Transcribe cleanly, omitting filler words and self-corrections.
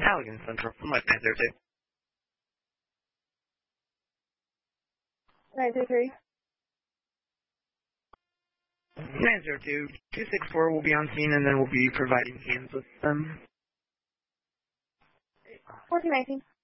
Allegan Central from West 902. 923. 902. 264 will be on scene, and then we'll be providing hands with them. 1419.